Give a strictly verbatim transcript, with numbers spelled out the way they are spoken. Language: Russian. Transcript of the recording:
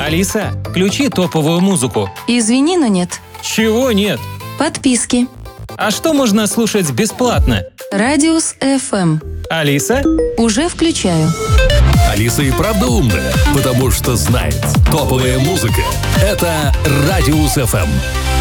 Алиса, включи топовую музыку. Извини, но нет. Чего нет? Подписки. А что можно слушать бесплатно? Радиус эф эм. Алиса? Уже включаю. Алиса и правда умная, потому что знает. Топовая музыка — это Радиус эф эм.